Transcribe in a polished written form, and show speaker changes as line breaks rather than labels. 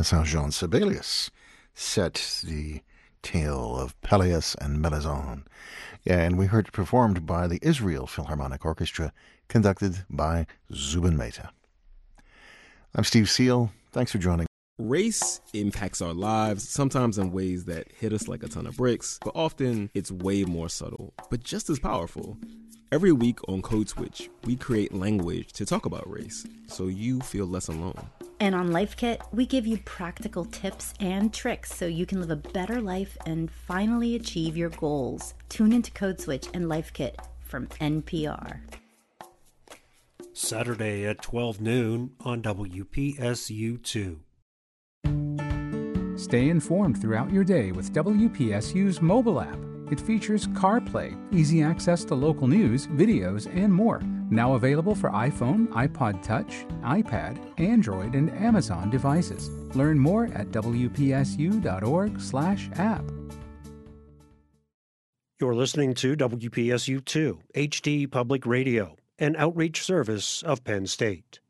That's how Jean Sibelius set the tale of Peleus and Melisande. Yeah, and we heard it performed by the Israel Philharmonic Orchestra, conducted by Zubin Mehta. I'm Steve Seal. Thanks for joining.
Race impacts our lives, sometimes in ways that hit us like a ton of bricks, but often it's way more subtle, but just as powerful. Every week on Code Switch, we create language to talk about race, so you feel less alone.
And on Life Kit, we give you practical tips and tricks so you can live a better life and finally achieve your goals. Tune into Code Switch and Life Kit from NPR.
Saturday at 12 noon on WPSU2.
Stay informed throughout your day with WPSU's mobile app. It features CarPlay, easy access to local news, videos, and more. Now available for iPhone, iPod Touch, iPad, Android, and Amazon devices. Learn more at wpsu.org/app.
You're listening to WPSU2, HD Public Radio, an outreach service of Penn State.